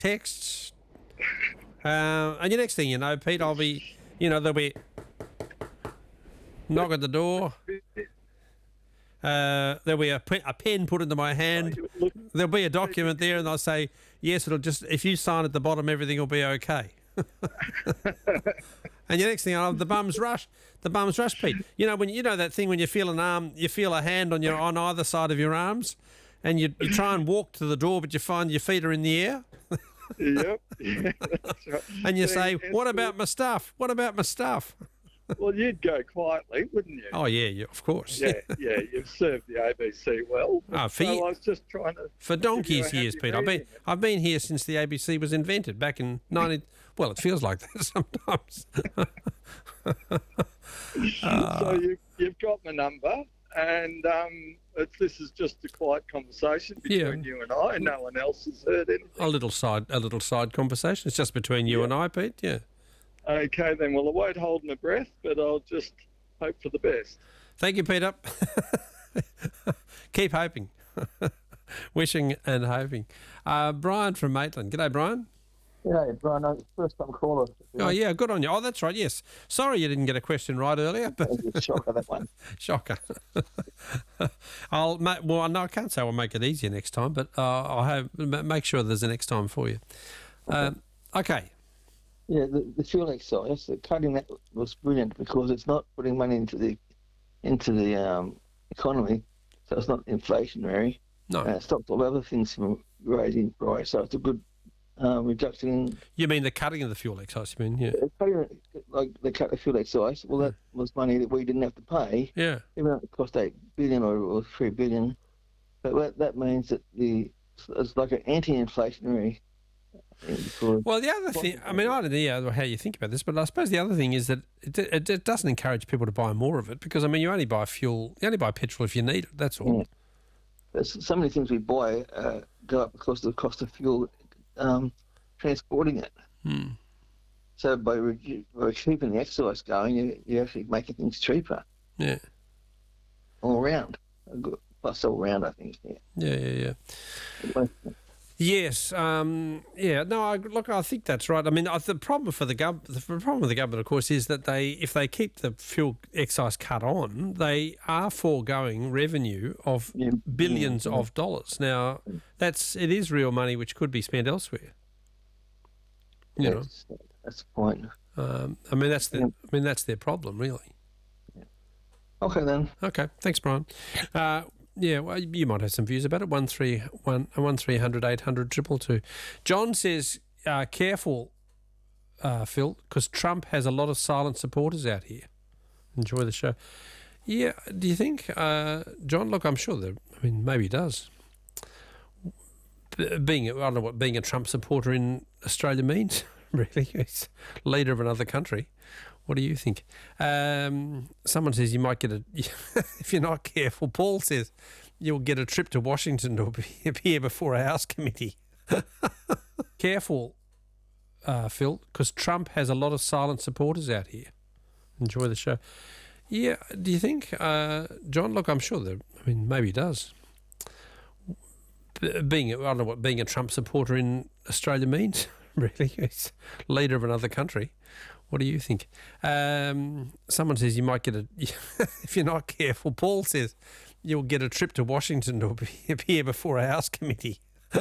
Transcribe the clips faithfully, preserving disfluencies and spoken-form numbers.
texts. Uh, and the next thing you know, Pete, I'll be, you know, there'll be knock at the door. Uh, there'll be a, pe- a pen put into my hand. There'll be a document there, and they'll say, yes, it'll just, if you sign at the bottom, everything will be okay. And the next thing I know, the bum's rush, the bum's rush, Pete. You know, when you know that thing when you feel an arm, you feel a hand on your on either side of your arms, and you you try and walk to the door, but you find your feet are in the air. Yep. Yeah, that's right. And you say, what about my stuff? What about my stuff? Well, you'd go quietly, wouldn't you? Oh, yeah, yeah, of course. Yeah, yeah, you've served the A B C well. Oh, for, so I was just trying to... for donkey's years, happy Pete. I've been, meeting. I've been here since the A B C was invented back in nineteen... Well, it feels like that sometimes. So you, you've got my number, and um, it's, this is just a quiet conversation between Yeah. you and I, and no one else has heard anything. A little side, a little side conversation. It's just between you Yeah. and I, Pete. Yeah. Okay, then. Well, I won't hold my breath, but I'll just hope for the best. Thank you, Peter. Keep hoping. Wishing and hoping. Uh, Brian from Maitland. G'day, Brian. Yeah, Brian, I'm first time caller. Oh, yeah, good on you. Oh, that's right, yes. Sorry you didn't get a question right earlier, but Shocker, that one. shocker. I'll ma- well, no, I can't say I'll make it easier next time, but uh, I'll have ma- make sure there's a next time for you. Um, okay. Yeah, the, the fuel excise, the cutting that was brilliant because it's not putting money into the into the um, economy, so it's not inflationary. No. Uh, it stopped all other things from raising price, so it's a good uh, reduction in You mean the cutting of the fuel excise, you mean? Yeah. uh, cutting, like they cut the fuel excise. Well, that was money that we didn't have to pay, Yeah. even though it cost eight billion or, or three billion. But that, that means that the it's like an anti-inflationary. Because Well, the other thing, I mean, I don't know how you think about this, but I suppose the other thing is that it, it, it doesn't encourage people to buy more of it because, I mean, you only buy fuel, you only buy petrol if you need it, that's all. Yeah. There's so many things we buy uh, go up because of the cost of fuel um, transporting it. Hmm. So by, redu- by keeping the excise going, you, you're actually making things cheaper Yeah. all round. A good- Plus all round, I think. Yeah. Yeah, yeah, yeah. Yes, um, yeah. No, I, look, I think that's right. I mean, I, the problem for the gov, the problem with the government, of course, is that they, if they keep the fuel excise cut on, they are foregoing revenue of Yeah, billions yeah. of dollars. Now, that's it is real money which could be spent elsewhere. You know, That's, that's the point. um, I mean that's the, Yeah. I mean that's their problem, really. Okay, then. Okay, thanks, Brian. Uh, yeah, well, you might have some views about it. One three one one three hundred eight hundred triple two. John says, uh, "Careful, uh, Phil, because Trump has a lot of silent supporters out here." Enjoy the show. Yeah, do you think, uh, John? Look, I'm sure that. I mean, maybe he does. B- Being, I don't know what being a Trump supporter in Australia means. Really, he's leader of another country. What do you think? Um, someone says you might get a, if you're not careful, Paul says you'll get a trip to Washington to appear before a House committee. Careful, uh, Phil, because Trump has a lot of silent supporters out here. Enjoy the show. Yeah, do you think, uh, John? Look, I'm sure that, I mean, maybe he does. B- Being, I don't know what being a Trump supporter in Australia means. Really, he's leader of another country. What do you think? Um, someone says you might get a, if you're not careful, Paul says you'll get a trip to Washington to appear before a House committee.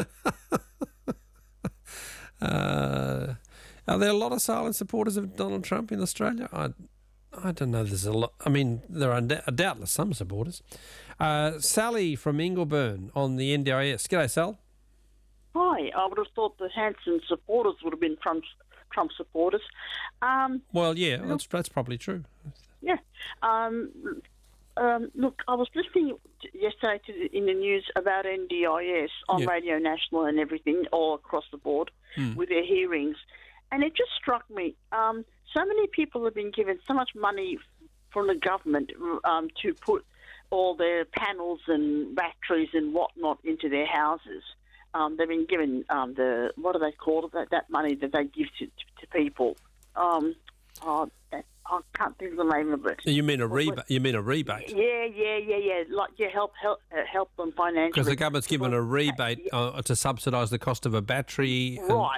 uh, are there a lot of silent supporters of Donald Trump in Australia? I, I don't know. There's a lot. I mean, there are doubtless some supporters. Uh, Sally from Ingleburn on the N D I S. G'day, Sal. Hi, I would have thought the Hanson supporters would have been Trump, Trump supporters. Um, Well, yeah, that's that's probably true. yeah. Um, um, look, I was listening to, yesterday to the, in the news about N D I S on Yeah. Radio National and everything, all across the board, Hmm. with their hearings. And it just struck me, um, so many people have been given so much money from the government um, to put all their panels and batteries and whatnot into their houses. Um, they've been given um, the, what do they call it, that, that money that they give to, to, to people. Um, oh, that, I can't think of the name of it. You mean a rebate? You mean a rebate? Yeah, yeah, yeah, yeah. Like, yeah, help, help, uh, help them financially. Because the government's given a rebate uh, to subsidise the cost of a battery. and- Right.